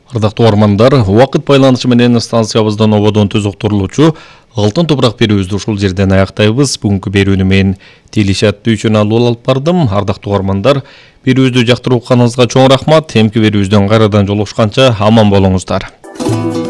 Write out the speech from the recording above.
Ардактуу угармандар, убакыт байланышы менен станциябыздан ободон төз уктурулуучу алтын топурак берүүбүздү ушул жерден аяктайбыз. Бүгүнкү берүүнү мен Тилишат Дүйчөн алып бардым. Ардактуу угармандар, берүүбүздү жактырып укканыңызга чоң рахмат. Эмки берүүбүздөн кайрадан жолугушканча аман болуңуздар.